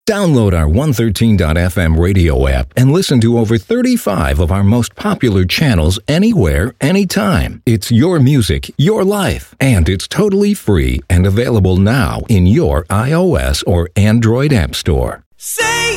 Download our 113.fm radio app and listen to over 35 of our most popular channels anywhere, anytime. It's your music, your life, and it's totally free and available now in your iOS or Android app store. Say